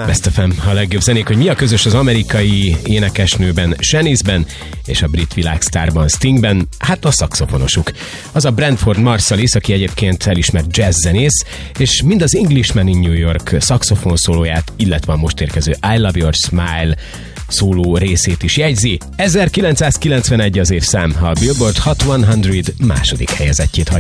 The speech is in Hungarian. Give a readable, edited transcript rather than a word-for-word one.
Best FM, a legjobb zenék, hogy mi a közös az amerikai énekesnőben, Shanice-ben és a brit világsztárban, Stingben, hát a szaxofonosuk. Az a Branford Marsalis, aki egyébként elismert jazzzenész, és mind az Englishman in New York szaxofonszólóját, illetve a most érkező I Love Your Smile szóló részét is jegyzi. 1991 az évszám, a Billboard Hot 100 második helyezettjét